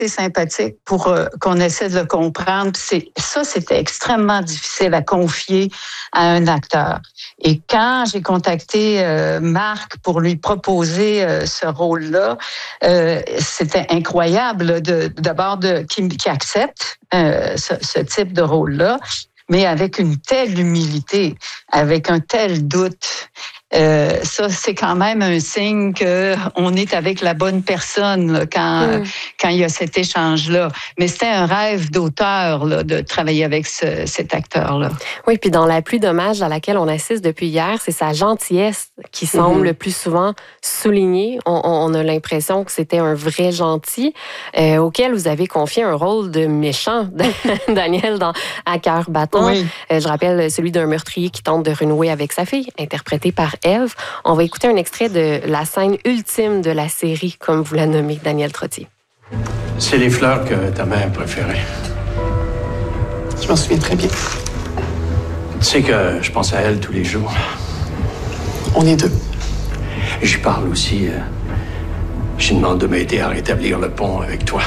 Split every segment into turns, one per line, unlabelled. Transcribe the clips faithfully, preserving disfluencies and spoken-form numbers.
sympathique pour euh, qu'on essaie de le comprendre. Puis c'est, ça, c'était extrêmement difficile à confier à un acteur. Et quand j'ai contacté euh, Marc pour lui proposer euh, ce rôle-là, euh, c'était incroyable de, d'abord de, qu'il, qu'il accepte euh, ce, ce type de rôle-là, mais avec une telle humilité, avec un tel doute. Euh, ça, c'est quand même un signe qu'on est avec la bonne personne là, quand, mm. quand il y a cet échange-là. Mais c'était un rêve d'auteur là, de travailler avec ce, cet acteur-là.
Oui, puis dans La pluie d'hommages à laquelle on assiste depuis hier, c'est sa gentillesse qui semble mm-hmm. le plus souvent soulignée. On, on a l'impression que c'était un vrai gentil euh, auquel vous avez confié un rôle de méchant, Daniel, dans À cœur battant. Oui. Euh, je rappelle celui d'un meurtrier qui tente de renouer avec sa fille, interprété par Ève. On va écouter un extrait de la scène ultime de la série, comme vous la nommez, Daniel Trottier.
C'est les fleurs que ta mère préférait.
Je m'en souviens très bien.
Tu sais que je pense à elle tous les jours.
On est deux.
J'y parle aussi. Euh, je lui demande de m'aider à rétablir le pont avec toi.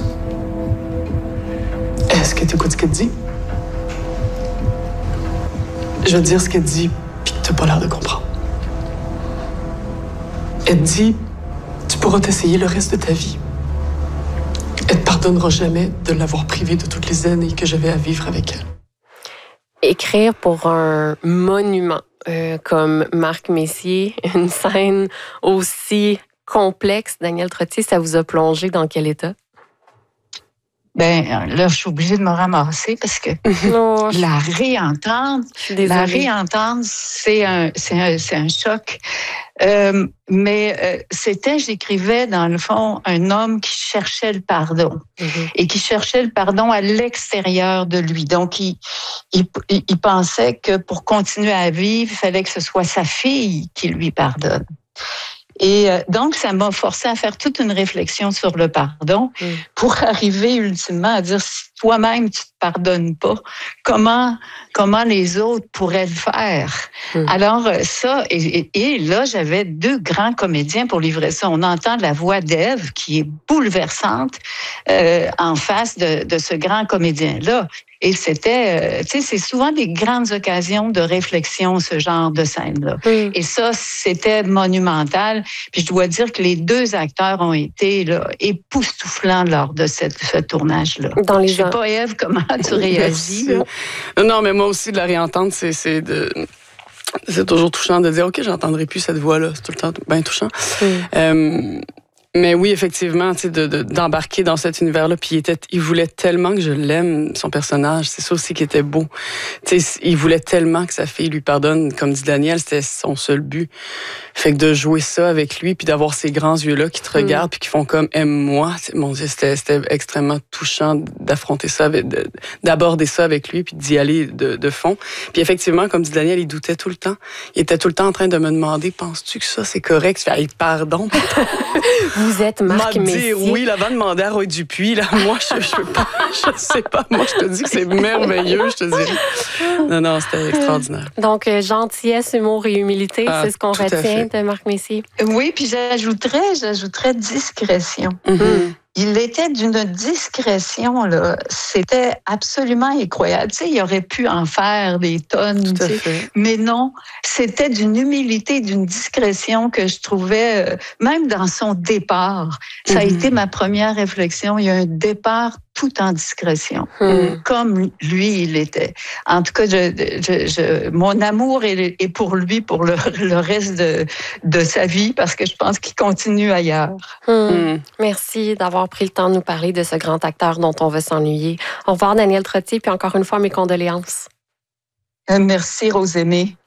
Est-ce que tu écoutes ce qu'elle dit? Je veux dire ce qu'elle dit, puis que t'as pas l'air de comprendre. Elle dit, tu pourras t'essayer le reste de ta vie. Elle te pardonnera jamais de l'avoir privée de toutes les années que j'avais à vivre avec elle.
Écrire pour un monument euh, comme Marc Messier, une scène aussi complexe, Daniel Trottier, ça vous a plongé dans quel état?
Ben là, je suis obligée de me ramasser parce que oh, la réentendre, la réentendre, c'est un, c'est un, c'est un choc. Euh, mais euh, c'était, j'écrivais dans le fond, un homme qui cherchait le pardon mm-hmm. et qui cherchait le pardon à l'extérieur de lui. Donc, il, il, il pensait que pour continuer à vivre, il fallait que ce soit sa fille qui lui pardonne. Et donc, ça m'a forcé à faire toute une réflexion sur le pardon mm. pour arriver ultimement à dire, si toi-même, tu te pardonnes pas, comment, comment les autres pourraient le faire? Mm. Alors, ça, et, et là, j'avais deux grands comédiens pour livrer ça. On entend la voix d'Ève, qui est bouleversante, euh, en face de, de ce grand comédien-là. Et c'était, euh, tu sais, c'est souvent des grandes occasions de réflexion, ce genre de scène-là. Mm. Et ça, c'était monumental. Puis je dois dire que les deux acteurs ont été là, époustouflants lors de cette, ce tournage-là. Dans les je sais pas, Ève, comment tu réagis?
Non, non, mais moi aussi, de la réentendre, c'est, c'est de... C'est toujours touchant de dire, OK, j'entendrai plus cette voix-là. C'est tout le temps bien touchant. Mm. Euh, Mais oui, effectivement, tu sais, de, de, d'embarquer dans cet univers-là, puis il était, il voulait tellement que je l'aime, son personnage. C'est ça aussi qui était beau. Tu sais, il voulait tellement que sa fille lui pardonne, comme dit Daniel, c'était son seul but. Fait que de jouer ça avec lui, puis d'avoir ces grands yeux-là qui te regardent, mm. puis qui font comme aime-moi. Mon Dieu, c'était, c'était extrêmement touchant d'affronter ça, de, d'aborder ça avec lui, puis d'y aller de, de fond. Puis effectivement, comme dit Daniel, il doutait tout le temps. Il était tout le temps en train de me demander, penses-tu que ça c'est correct? Je fais, hey, pardon.
Vous êtes Marc Messier.
Oui, avant de demander à Roy Dupuis, là, moi, je je pas, je sais pas. Moi, je te dis que c'est merveilleux, je te dirais. Non, non, c'était extraordinaire.
Donc, euh, gentillesse, humour et humilité, ah, c'est ce qu'on retient de Marc Messier.
Oui, puis j'ajouterais, j'ajouterais discrétion. Mm-hmm. Il était d'une discrétion, là. C'était absolument incroyable. Tu sais, il aurait pu en faire des tonnes, tu sais. Mais non, c'était d'une humilité, d'une discrétion que je trouvais, euh, même dans son départ. Ça mm-hmm. a été ma première réflexion. Il y a un départ tout en discrétion, mm. comme lui, il était. En tout cas, je, je, je, mon amour est, est pour lui pour le, le reste de, de sa vie, parce que je pense qu'il continue ailleurs.
Mm. Mm. Merci d'avoir pris le temps de nous parler de ce grand acteur dont on va s'ennuyer. Au revoir, Daniel Trottier, puis encore une fois, mes condoléances.
Euh, merci, Rosémée.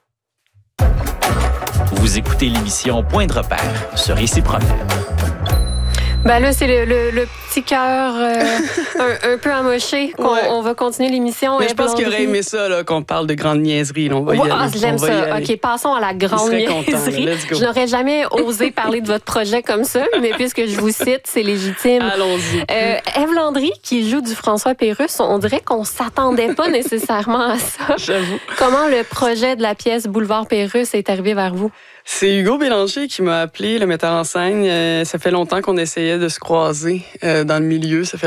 Vous écoutez l'émission Point de repère sur Ici Première.
Ben là, c'est le, le, le petit cœur euh, un, un peu amoché qu'on ouais. on va continuer l'émission.
Mais je pense qu'il aurait aimé ça, là, qu'on parle de grande niaiserie. Là, on va y
ouais,
aller.
Ah, j'aime ça. OK, passons à la grande niaiserie. Je n'aurais jamais osé parler de votre projet comme ça, mais puisque je vous cite, c'est légitime.
Allons-y.
Euh, Ève Landry, qui joue du François Pérusse, on dirait qu'on ne s'attendait pas nécessairement à ça.
J'avoue.
Comment le projet de la pièce Boulevard Pérusse est arrivé vers vous?
C'est Hugo Bélanger qui m'a appelé, le metteur en scène. Euh, ça fait longtemps qu'on essayait de se croiser euh, dans le milieu. Ça fait